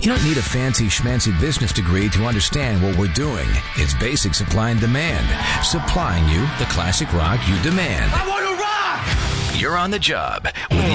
You don't need a fancy schmancy business degree to understand what we're doing. It's basic supply and demand. Supplying you the classic rock you demand. I want to rock! You're on the job with